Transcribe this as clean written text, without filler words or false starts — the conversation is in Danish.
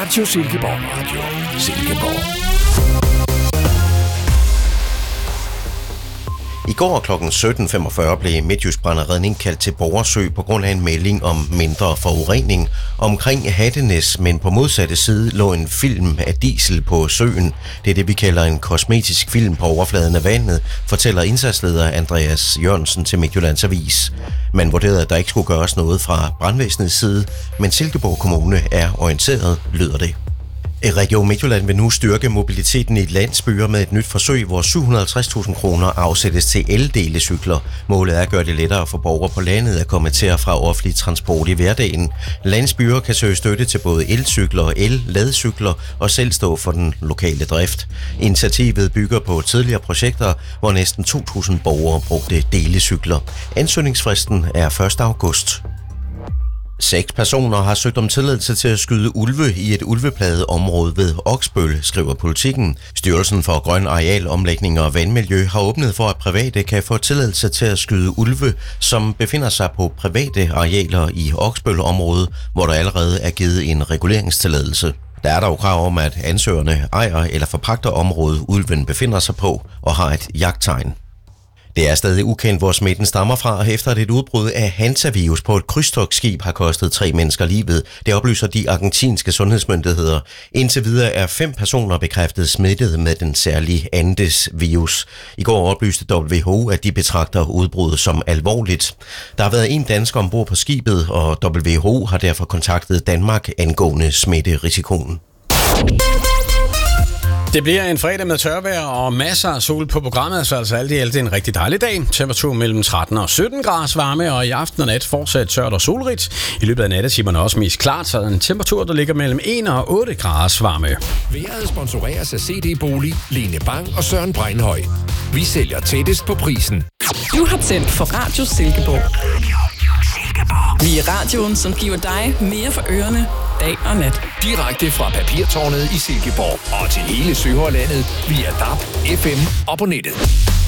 Radio Silkeborg. Radio Silkeborg. I går kl. 17.45 blev Midtjysk Brand og Redning kaldt til Borgersø på grund af en melding om mindre forurening omkring Hattenæs, men på modsatte side lå en film af diesel på søen. Det er det, vi kalder en kosmetisk film på overfladen af vandet, fortæller indsatsleder Andreas Jørgensen til Midtjyllands Avis. Man vurderede, at der ikke skulle gøres noget fra brandvæsenets side, men Silkeborg Kommune er orienteret, lyder det. Region Midtjylland vil nu styrke mobiliteten i landsbyer med et nyt forsøg, hvor 750.000 kroner afsættes til eldelecykler. Målet er at gøre det lettere for borgere på landet at komme til og fra offentlig transport i hverdagen. Landsbyer kan søge støtte til både elcykler og el-ladecykler og selv stå for den lokale drift. Initiativet bygger på tidligere projekter, hvor næsten 2.000 borgere brugte delecykler. Ansøgningsfristen er 1. august. 6 personer har søgt om tilladelse til at skyde ulve i et ulveplaget område ved Oksbøl, skriver Politikken. Styrelsen for Grøn Arealomlægning og Vandmiljø har åbnet for, at private kan få tilladelse til at skyde ulve, som befinder sig på private arealer i Oksbøl-området, hvor der allerede er givet en reguleringstilladelse. Der er dog krav om, at ansøgerne ejer eller forpagter området, ulven befinder sig på, og har et jagttegn. Det er stadig ukendt, hvor smitten stammer fra, efter at et udbrud af Hantavirus på et krydstogtskib har kostet 3 mennesker livet. Det oplyser de argentinske sundhedsmyndigheder. Indtil videre er 5 personer bekræftet smittet med den særlige Andes-virus. I går oplyste WHO, at de betragter udbruddet som alvorligt. Der har været en dansker ombord på skibet, og WHO har derfor kontaktet Danmark angående smitterisikoen. Det bliver en fredag med tørvejr og masser af sol på programmet, så altså alt i alt en rigtig dejlig dag. Temperatur mellem 13 og 17 grader varme, og i aften og nat fortsat tørt og solrigt. I løbet af nattetimerne også mest klart, så en temperatur, der ligger mellem 1 og 8 grader varme. Vejret sponsoreres af CD Bolig, Lene Bang og Søren Breinhøj. Vi sælger tættest på prisen. Du har tændt for Radio Silkeborg. Vi er radioen, som giver dig mere for ørerne dag og nat. Direkte fra Papirtårnet i Silkeborg og til hele Sønderlandet via DAB, FM og på nettet.